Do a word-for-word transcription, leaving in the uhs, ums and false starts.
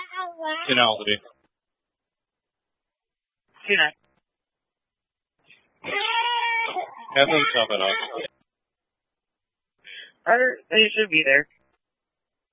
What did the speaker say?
Finality. Good night. Have them sum it up. Or they should be there.